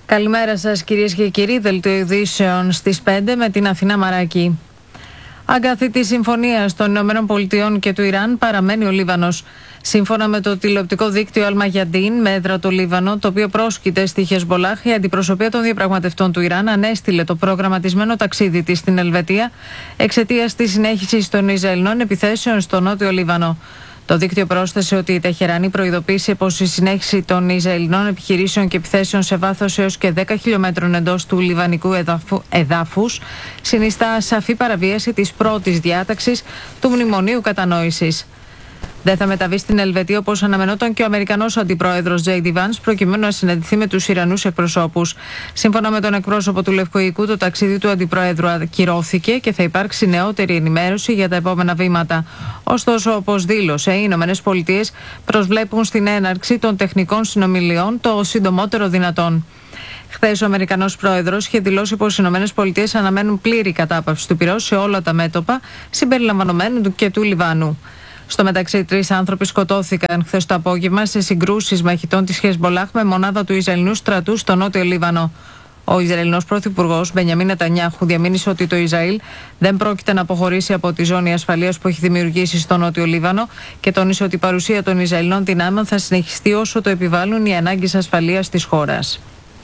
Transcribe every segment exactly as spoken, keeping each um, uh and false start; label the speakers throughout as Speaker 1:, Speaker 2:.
Speaker 1: Καλημέρα σας κυρίες και κύριοι, δελτίο ειδήσεων στις πέντε με την Αθηνά Μαράκη. Αγκάθι της συμφωνίας των Ηνωμένων Πολιτειών και του Ιράν παραμένει ο Λίβανος. Σύμφωνα με το τηλεοπτικό δίκτυο Αλμαγιαντίν, με έδρα το Λίβανο, το οποίο πρόσκειται στη Χεσμπολάχ, η αντιπροσωπεία των διαπραγματευτών του Ιράν ανέστειλε το προγραμματισμένο ταξίδι της στην Ελβετία εξαιτίας της συνέχισης των Ισραηλινών επιθέσεων στο νότιο Λίβανο. Το δίκτυο πρόσθεσε ότι η Τεχεράνη προειδοποίησε πως η συνέχιση των Ισραηλινών επιχειρήσεων και επιθέσεων σε βάθος έως και δέκα χιλιόμετρων εντός του λιβανικού εδάφου, εδάφους συνιστά σαφή παραβίαση της πρώτης διάταξης του Μνημονίου Κατανόησης. Δεν θα μεταβεί στην Ελβετία όπως αναμενόταν και ο Αμερικανός αντιπρόεδρος τζέι ντι Vance προκειμένου να συναντηθεί με τους Ιρανούς εκπροσώπους. Σύμφωνα με τον εκπρόσωπο του Λευκού Οίκου, το ταξίδι του αντιπρόεδρου ακυρώθηκε και θα υπάρξει νεότερη ενημέρωση για τα επόμενα βήματα. Ωστόσο, όπως δήλωσε, οι Ηνωμένες Πολιτείες προσβλέπουν στην έναρξη των τεχνικών συνομιλιών το συντομότερο δυνατόν. Χθες ο Αμερικανός πρόεδρος είχε δηλώσει πως οι Ηνωμένες Πολιτείες αναμένουν πλήρη κατάπαυση του πυρός σε όλα τα μέτωπα, συμπεριλαμβανομένου και του Λιβάνου. Στο μεταξύ, τρεις άνθρωποι σκοτώθηκαν χθες το απόγευμα σε συγκρούσεις μαχητών της Χεσμπολάχ με μονάδα του Ισραηλινού στρατού στο νότιο Λίβανο. Ο Ισραηλινός πρωθυπουργός Μπενιαμίν Νετανιάχου διαμήνυσε ότι το Ισραήλ δεν πρόκειται να αποχωρήσει από τη ζώνη ασφαλείας που έχει δημιουργήσει στο νότιο Λίβανο και τόνισε ότι η παρουσία των Ισραηλινών δυνάμεων θα συνεχιστεί όσο το επιβάλλουν οι ανάγκες ασφαλείας της χώρας.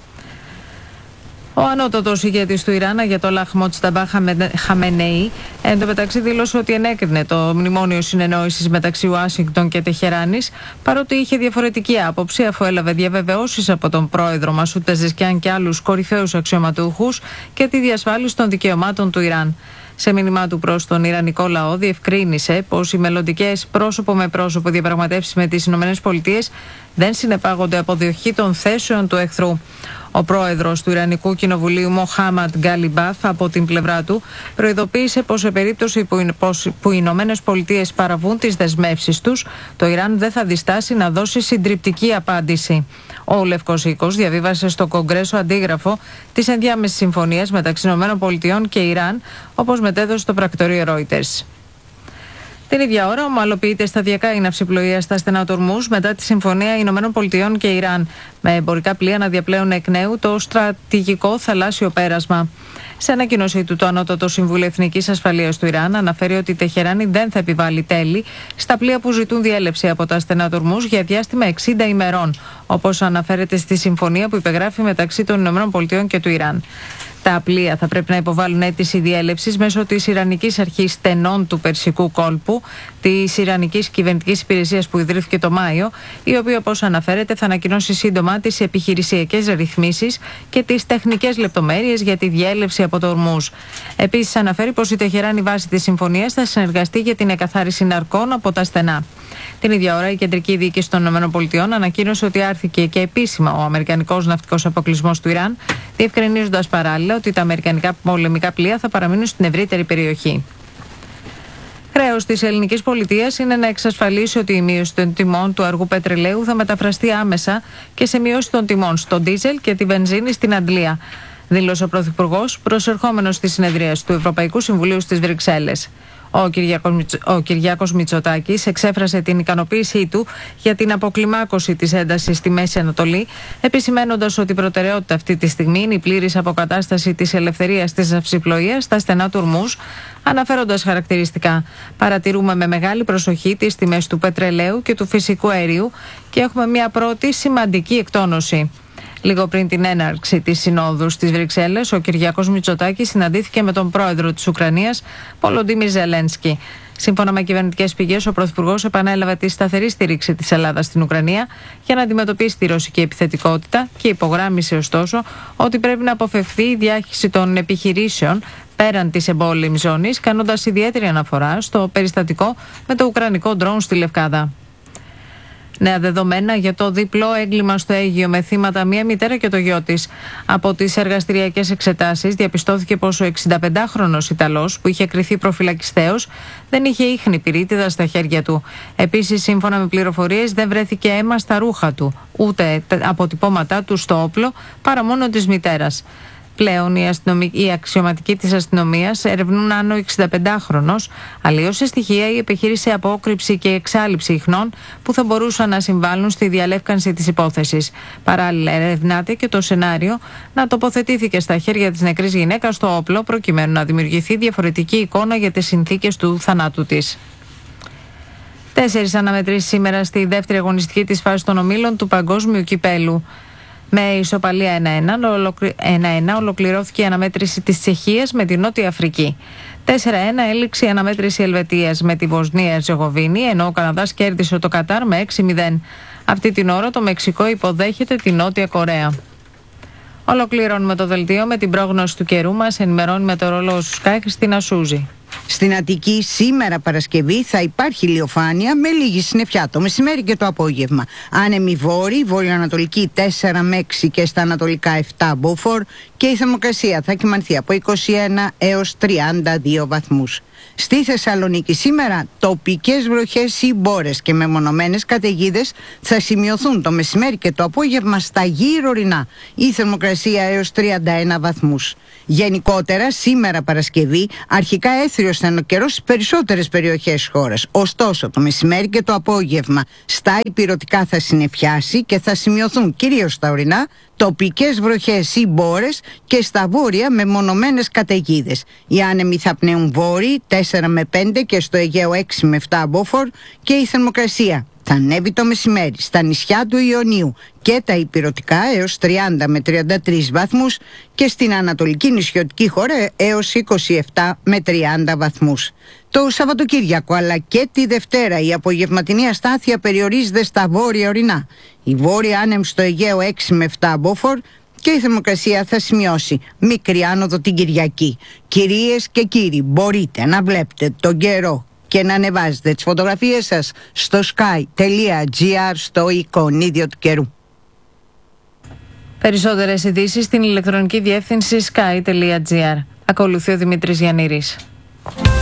Speaker 1: Ο ανώτατος ηγέτης του Ιράν, Αγιατολάχ Μοτζταμπά Χαμενεή, εν τω μεταξύ δήλωσε ότι ενέκρινε το μνημόνιο συνεννόησης μεταξύ Ουάσιγκτον και Τεχεράνης, παρότι είχε διαφορετική άποψη αφού έλαβε διαβεβαιώσεις από τον πρόεδρο Μασούτ Πεζεσκιάν και άλλους κορυφαίους αξιωματούχους και τη διασφάλιση των δικαιωμάτων του Ιράν. Σε μήνυμά του προς τον Ιρανικό λαό, διευκρίνησε πως οι μελλοντικές πρόσωπο με πρόσωπο διαπραγματεύσεις με τις ΗΠΑ δεν συνεπάγονται αποδοχή των θέσεων του εχθρού. Ο πρόεδρος του Ιρανικού Κοινοβουλίου, Μοχάμαντ Γκάλιμπαφ, από την πλευρά του, προειδοποίησε πως σε περίπτωση που οι Ηνωμένες Πολιτείες παραβούν τις δεσμεύσεις τους, το Ιράν δεν θα διστάσει να δώσει συντριπτική απάντηση. Ο Λευκός Οίκος διαβίβασε στο Κογκρέσο αντίγραφο της ενδιάμεσης συμφωνίας μεταξύ ΗΠΑ και Ιράν, όπως μετέδωσε το πρακτορείο Reuters. Την ίδια ώρα, ομαλοποιείται σταδιακά η ναυσιπλοεία στα στενά του Ορμούζ μετά τη συμφωνία Ηνωμένων Πολιτειών και Ιράν, με εμπορικά πλοία να διαπλέουν εκ νέου το στρατηγικό θαλάσσιο πέρασμα. Σε ανακοίνωσή του, το Ανώτατο Συμβούλιο Εθνικής Ασφαλείας του Ιράν αναφέρει ότι η Τεχεράνη δεν θα επιβάλλει τέλη στα πλοία που ζητούν διέλευση από τα στενά του Ορμούζ για διάστημα εξήντα ημερών, όπως αναφέρεται στη συμφωνία που υπεγράφει μεταξύ των Ηνωμένων Πολιτειών και του Ιράν. Τα πλοία θα πρέπει να υποβάλουν αίτηση διέλευσης μέσω της Ιρανικής Αρχής Στενών του Περσικού Κόλπου, της Ιρανικής Κυβερνητικής Υπηρεσίας που ιδρύθηκε το Μάιο, η οποία, όπως αναφέρεται, θα ανακοινώσει σύντομα τις επιχειρησιακές ρυθμίσεις και τις τεχνικές λεπτομέρειες για τη διέλευση από το Ορμούζ. Επίσης, αναφέρει πως η Τεχεράνη βάσει της συμφωνίας θα συνεργαστεί για την εκαθάριση ναρκών από τα στενά. Την ίδια ώρα, η Κεντρική Διοίκηση των ΗΠΑ ανακοίνωσε ότι άρθηκε και επίσημα ο Αμερικανικός ναυτικός αποκλεισμός του Ιράν, διευκρινίζοντας παράλληλα ότι τα αμερικανικά πολεμικά πλοία θα παραμείνουν στην ευρύτερη περιοχή. Χρέος της ελληνικής πολιτείας είναι να εξασφαλίσει ότι η μείωση των τιμών του αργού πετρελαίου θα μεταφραστεί άμεσα και σε μείωση των τιμών στο ντίζελ και τη βενζίνη στην Αντλία, δήλωσε ο Πρωθυπουργός προσερχόμενος στη συνεδρίαση του Ευρωπαϊκού Συμβουλίου στις Βρυξέλλες. Ο Κυριάκος, ο Κυριάκος Μητσοτάκης εξέφρασε την ικανοποίησή του για την αποκλιμάκωση της έντασης στη Μέση Ανατολή, επισημένοντας ότι η προτεραιότητα αυτή τη στιγμή είναι η πλήρης αποκατάσταση της ελευθερίας της ναυσιπλοείας στα στενά του Ορμούζ, αναφέροντας χαρακτηριστικά: παρατηρούμε με μεγάλη προσοχή τις τιμές του πετρελαίου και του φυσικού αερίου και έχουμε μια πρώτη σημαντική εκτόνωση. Λίγο πριν την έναρξη της συνόδου στις Βρυξέλλες, ο Κυριάκος Μητσοτάκης συναντήθηκε με τον πρόεδρο της Ουκρανίας, Βολοντίμιρ Ζελένσκι. Σύμφωνα με κυβερνητικές πηγές, ο Πρωθυπουργός επανέλαβε τη σταθερή στήριξη της Ελλάδας στην Ουκρανία για να αντιμετωπίσει τη ρωσική επιθετικότητα και υπογράμμισε ωστόσο ότι πρέπει να αποφευθεί η διάχυση των επιχειρήσεων πέραν της εμπόλεμης ζώνης, κάνοντας ιδιαίτερη αναφορά στο περιστατικό με το ουκρανικό ντρόουν στη Λευκάδα. Νέα δεδομένα για το διπλό έγκλημα στο Αίγυο με θύματα μία μητέρα και το γιο της. Από τις εργαστηριακές εξετάσεις διαπιστώθηκε πως ο εξινταπεντάχρονος Ιταλός, που είχε κριθεί προφυλακιστέος, δεν είχε ίχνη πυρίτιδα στα χέρια του. Επίσης, σύμφωνα με πληροφορίες, δεν βρέθηκε αίμα στα ρούχα του, ούτε αποτυπώματά του στο όπλο, παρά μόνο της μητέρας. Πλέον οι, αστυνομικοί, οι αξιωματικοί της αστυνομίας ερευνούν αν ο εξηνταπεντάχρονος αλλίωσε στοιχεία ή επιχείρησε απόκρυψη και εξάλειψη ιχνών που θα μπορούσαν να συμβάλλουν στη διαλεύκανση της υπόθεσης. Παράλληλα, ερευνάται και το σενάριο να τοποθετήθηκε στα χέρια της νεκρής γυναίκας το όπλο, προκειμένου να δημιουργηθεί διαφορετική εικόνα για τις συνθήκες του θανάτου της. Τέσσερις αναμετρήσεις σήμερα στη δεύτερη αγωνιστική της φάσης των ομίλων του Παγκόσμιου Κυπέλου. Με ισοπαλία ένα ένα ολοκληρώθηκε η αναμέτρηση της Τσεχίας με τη Νότια Αφρική. τέσσερα ένα έληξε η αναμέτρηση Ελβετίας με τη Βοσνία Ερζεγοβίνη, ενώ ο Καναδάς κέρδισε το Κατάρ με έξι μηδέν. Αυτή την ώρα το Μεξικό υποδέχεται τη Νότια Κορέα. Ολοκληρώνουμε το δελτίο με την πρόγνωση του καιρού. Μας ενημερώνει μετεωρολόγος του Sky Χριστίνα Σούζη.
Speaker 2: Στην Αττική σήμερα Παρασκευή θα υπάρχει ηλιοφάνεια με λίγη συννεφιά το μεσημέρι και το απόγευμα. Άνεμη βόρη, βορειοανατολική τέσσερα με έξι και στα ανατολικά επτά μποφόρ και η θερμοκρασία θα κυμανθεί από είκοσι ένα έως τριάντα δύο βαθμούς. Στη Θεσσαλονίκη σήμερα τοπικές βροχές ή μπόρες και μεμονωμένες καταιγίδες θα σημειωθούν το μεσημέρι και το απόγευμα στα γύρω ορεινά. Η θερμοκρασία έως τριάντα ένα βαθμούς. Γενικότερα σήμερα Παρασκευή αρχικά έθριος θα είναι ο καιρός στις περισσότερες περιοχές χώρας. Ωστόσο το μεσημέρι και το απόγευμα στα ηπειρωτικά θα συννεφιάσει και θα σημειωθούν κυρίως στα ορεινά τοπικές βροχές ή μπόρες και στα βόρεια με μονομένες καταιγίδες. Οι άνεμοι θα πνέουν βόρειοι τέσσερα με πέντε και στο Αιγαίο έξι με επτά μποφόρ και η θερμοκρασία θα ανέβει το μεσημέρι στα νησιά του Ιωνίου και τα ηπειρωτικά έως τριάντα με τριάντα τρεις βαθμούς και στην ανατολική νησιωτική χώρα έως είκοσι επτά με τριάντα βαθμούς. Το Σαββατοκύριακο αλλά και τη Δευτέρα η απογευματινή αστάθεια περιορίζεται στα βόρεια ορεινά. Η βόρεια άνεμη στο Αιγαίο έξι με επτά μποφόρ και η θερμοκρασία θα σημειώσει μικρή άνοδο την Κυριακή. Κυρίες και κύριοι, μπορείτε να βλέπετε τον καιρό και να ανεβάζετε τις φωτογραφίες σας στο sky τελεία gr στο εικονίδιο του καιρού.
Speaker 1: Περισσότερες ειδήσεις στην ηλεκτρονική διεύθυνση sky τελεία gr. Ακολουθεί ο Δημήτρης Γιαννήρης.